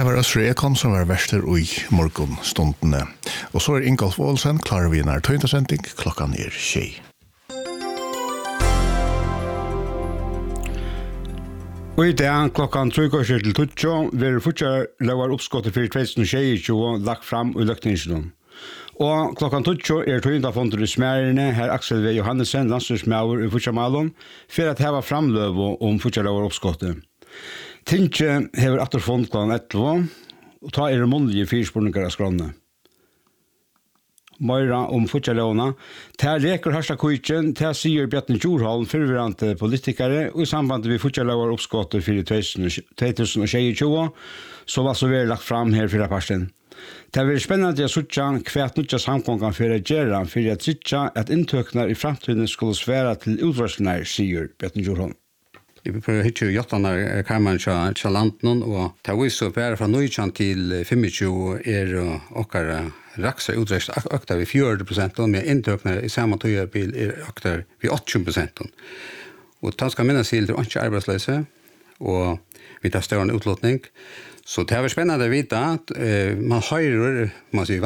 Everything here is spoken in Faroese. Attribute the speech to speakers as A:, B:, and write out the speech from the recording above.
A: var Østre Ekon som var verster i morgonstundene. Og så Ingolf Olsen klarer vi nær tøyndasending klokkan 6.
B: Og i dag klokkan 3:00 til 2:00 vil fortsatt lavar oppskottet for 2022 lagt fram i løgtingsdom. Og klokkan 2:00 tøyndafondur i Smærene, her Aksel V. Johannesen, landstyrsmaur i Futsjamalon, for at heva framløv om fortsatt lavar oppskottet. Tinge hever atterfond klokkan 11, og ta det munnlige fyrspurningar av skrånne. Møyra om fortsatt ta leker Harstad Kuitjen, ta sier Bjartne Djurholm, fyrverante politikere, og i samband med fortsatt lavar oppskottet for 2022, som altså vil lagt fram her for parsten. Det blir spennende å suttja hvert nødja samkongan for å gjøre, for å sitta at inntøknar i framtiden skulle svære til utrøslenar, sier Bjartne Djurholm.
C: Vi prøver hitje jottarna kammeren til landen, og det viser bare fra 19 til 25 okkar raksa utrest økta vi 40%, og med inntøknar i samme tøyerbil økta vi 80%. Og det skal minnes til det er ikke arbeidsløse, og vi tar større utlåtning. Så det er spennende å vite at man høyrer, man sier,